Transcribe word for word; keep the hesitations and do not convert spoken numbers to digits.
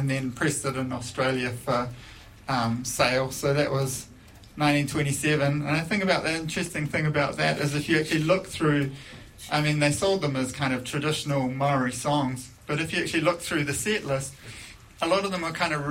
and then pressed it in Australia for um, sale. So that was nineteen twenty-seven. And I think about the interesting thing about that is if you actually look through, I mean, they sold them as kind of traditional Maori songs, but if you actually look through the set list, a lot of them are kind of